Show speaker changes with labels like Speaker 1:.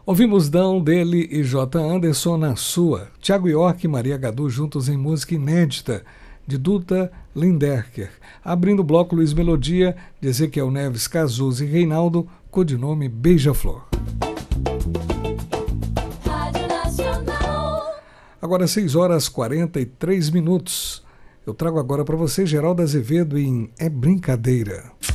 Speaker 1: Ouvimos Dão, dele e J. Anderson na sua. Thiago York e Maria Gadu juntos em música inédita, de Duda Lindecker. Abrindo o bloco, Luiz Melodia, de Ezequiel Neves, Cazuza e Reinaldo, codinome Beija-Flor. Agora 6h43. Eu trago agora para você Geraldo Azevedo em É Brincadeira.